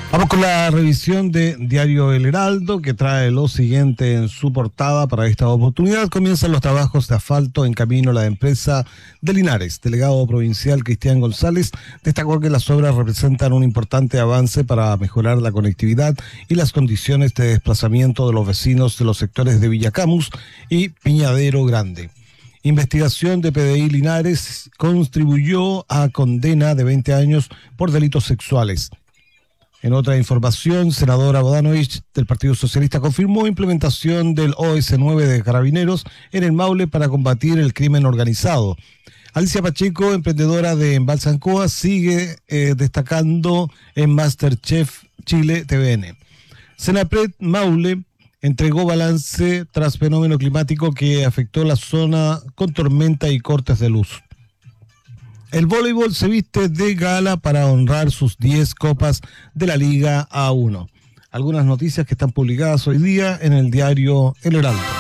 Vamos con la revisión de Diario El Heraldo, que trae lo siguiente en su portada para esta oportunidad. Comienzan los trabajos de asfalto en camino a la empresa de Linares. Delegado provincial Cristian González destacó que las obras representan un importante avance para mejorar la conectividad y las condiciones de desplazamiento de los vecinos de los sectores de Villacamus y Piñadero Grande. Investigación de PDI Linares contribuyó a condena de 20 años por delitos sexuales. En otra información, senadora Bodanovich del Partido Socialista confirmó implementación del OS9 de Carabineros en el Maule para combatir el crimen organizado. Alicia Pacheco, emprendedora de Embalse Ancoa, sigue destacando en MasterChef Chile TVN. Senapred Maule entregó balance tras fenómeno climático que afectó la zona con tormenta y cortes de luz. El voleibol se viste de gala para honrar sus 10 copas de la Liga A1. Algunas noticias que están publicadas hoy día en el diario El Heraldo.